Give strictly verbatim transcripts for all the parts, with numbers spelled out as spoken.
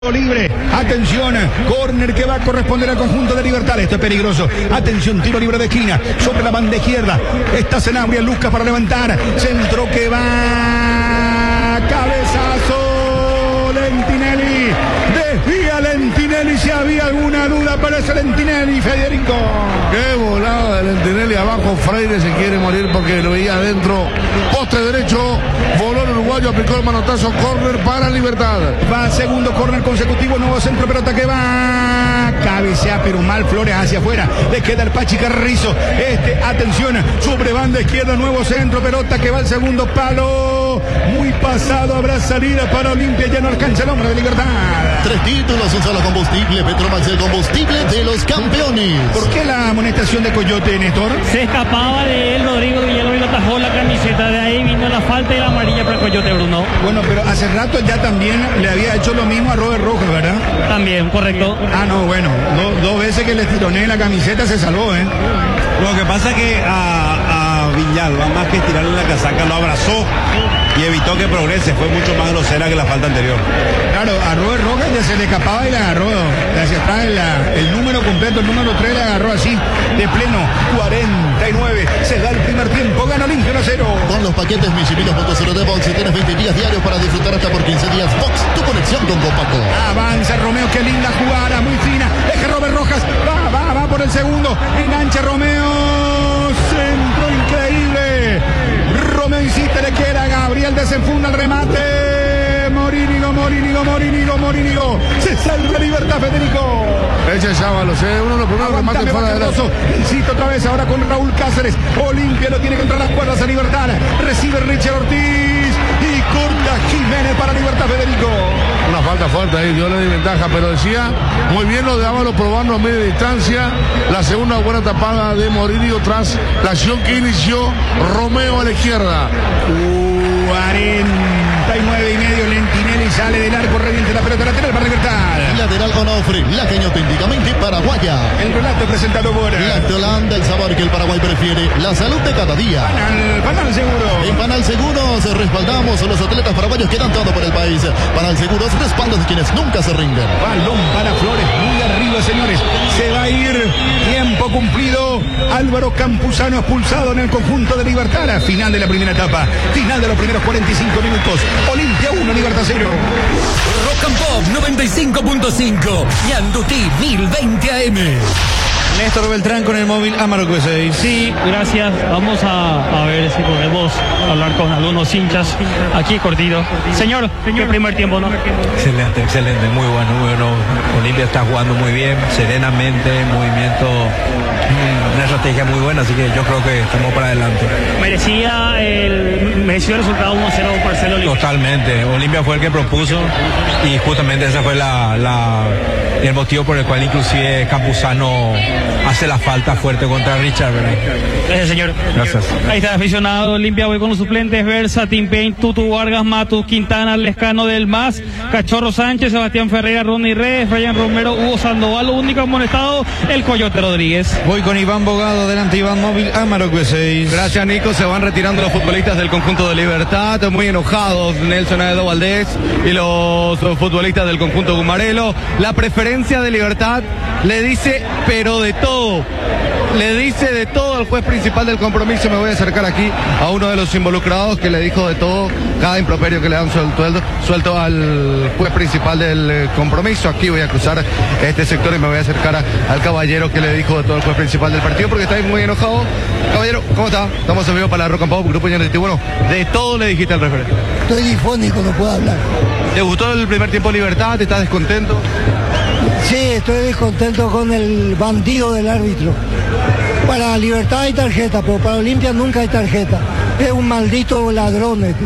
Libre, atención, córner que va a corresponder al conjunto de Libertad. Esto es peligroso, atención, tiro libre de esquina, sobre la banda izquierda, está Sanabria, Lucas para levantar, centro que va, cabezazo, Lentinelli, desvía Lentinelli, si había alguna duda, aparece Lentinelli, Federico. Qué volada de Lentinelli abajo, Freire se quiere morir porque lo veía adentro, poste derecho, voló el uruguayo, aplicó el manotazo, córner para Libertad. Va segundo córner consecutivo, nuevo centro, pelota que va, cabecea pero mal Flores hacia afuera, le queda el Pachi Carrizo, este, atención, sobre banda izquierda, nuevo centro, pelota que va al segundo palo, muy pasado, habrá salida para Olimpia, ya no alcanza el hombre de Libertad. Tres títulos, un solo combustible, Petromax, el combustible de los campeones. ¿Por qué la amonestación de Coyote, Néstor? Se escapaba de él, Rodrigo Villalobos, y lo atajó la camiseta, de ahí vino la falta y la amarilla para Coyote, Bruno. Bueno, pero hace rato ya también le había hecho lo mismo a Robert Rojas, ¿verdad? También, correcto. Ah, no, bueno, do, dos veces que le tironé la camiseta se salvó, ¿eh? Lo que pasa es que a, a Villalba, más que tirarle la casaca, lo abrazó y evitó que progrese, fue mucho más grosera que la falta anterior. Claro, a Robert Rojas ya se le escapaba y le agarró de hacia atrás el, el número completo, el número tres le agarró así, de pleno, cuarenta y nueve, se da el primer tiempo, gana Olimpia uno a cero. Con los paquetes Michimino punto cero de Box, tienes veinte días diarios para disfrutar hasta por quince días. Box, tu conexión con Copaco. Avanza Romeo, qué linda jugada, muy fina, deja Robert Rojas, va, va, va por el segundo, engancha Romeo, centro increíble, Romeo insiste, le queda Gabriel, desenfunda el remate, Morínigo, Morínigo, Morínigo, Morínigo, se salva Libertad, Federico. Eche Sábalo, uno de los primeros remates fuera de la... Insiste otra vez ahora con Raúl Cáceres, Olimpia lo tiene contra las cuerdas a Libertad, recibe Richard Ortiz y corta Jiménez para Libertad, Federico. Una falta fuerte ahí, dio la desventaja, pero decía, muy bien lo de Ábalos probando a media distancia, la segunda buena tapada de Morínigo tras la acción que inició Romeo a la izquierda. cuarenta y nueve y medio, Lentinelli sale del arco, reviente la pelota lateral para Libertad. Lateral Onofre, laqueño auténticamente paraguaya. El relato presentado por Lactolanda, el sabor que el Paraguay prefiere, la salud de cada día. Panal, Panal Seguro. En Panal Seguros respaldamos a los atletas paraguayos que dan todo por el país. Panal Seguros, respaldo de quienes nunca se rinden. Balón para Flores, muy arriba, señores. Se va a ir, tiempo cumplido. Álvaro Campuzano expulsado en el conjunto de Libertad. Final de la primera etapa, final de los primeros cuarenta y cinco minutos. Olimpia uno, Libertad cero. Rock and Pop noventa y cinco punto cinco y Anduti mil veinte A M. Néstor Beltrán con el móvil Amargo seis. Sí, gracias. Vamos a, a ver si podemos hablar con algunos hinchas aquí cortito. Señor, ¿qué primer tiempo, no? Excelente, excelente, muy bueno, muy bueno. Olimpia está jugando muy bien, serenamente, movimiento, una estrategia muy buena, así que yo creo que estamos para adelante. Merecía el, mereció el resultado uno a cero Marcelo Olimpia. Totalmente, Olimpia fue el que propuso y justamente ese fue la, la, el motivo por el cual inclusive Campuzano hace la falta fuerte contra Richard, ¿verdad? Gracias, señor. Gracias. Ahí está, aficionado Olimpia, voy con los suplentes: Versa, Timpain, Tutu Vargas, Matus, Quintana, Lescano del Mas, Cachorro Sánchez, Sebastián Ferreira, Ronnie Reyes, Ryan Romero, Hugo Sandoval, lo único amonestado, el Coyote Rodríguez. Voy con Iván Bogado, delante Iván Móvil, Amargo seis. Gracias, Nico. Se van retirando los futbolistas del conjunto de Libertad, muy enojados Nelson Aedo Valdés y los futbolistas del conjunto Gumarelo. La preferencia de Libertad le dice, pero de todo, le dice de todo al juez principal del compromiso. Me voy a acercar aquí a uno de los involucrados que le dijo de todo, cada improperio que le dan suelto, suelto al juez principal del compromiso. Aquí voy a cruzar este sector y me voy a acercar a, al caballero que le dijo de todo el juez principal del partido, porque está muy enojado. Caballero, ¿cómo está? Estamos en vivo para la Rock and Pop, Grupo Ñanete. Bueno, de todo le dijiste al referente. Estoy difónico, no puedo hablar. ¿Te gustó el primer tiempo de Libertad? ¿Te estás descontento? Sí, estoy descontento con el bandido del árbitro. Para Libertad hay tarjeta, pero para Olimpia nunca hay tarjeta. Es un maldito ladrón. Este.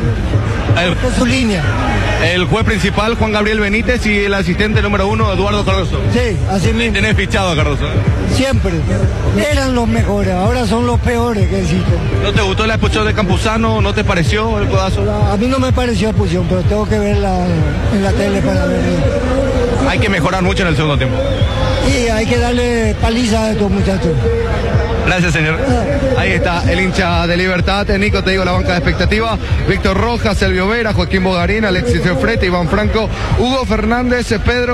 Es su línea. El juez principal, Juan Gabriel Benítez, y el asistente número uno, Eduardo Cardoso. Sí, así mismo. Tenés fichado a Cardoso. Siempre. Eran los mejores, ahora son los peores que existen. ¿No te gustó la expulsión de Campuzano? ¿No te pareció el codazo? A mí no me pareció expulsión, pero tengo que verla en la tele para verlo. Hay que mejorar mucho en el segundo tiempo. Y hay que darle paliza a estos muchachos. Gracias, señor. Ahí está el hincha de Libertad. Nico, te digo la banca de expectativa. Víctor Rojas, Selvio Vera, Joaquín Bogarín, Alexis Efrete, Iván Franco, Hugo Fernández, Pedro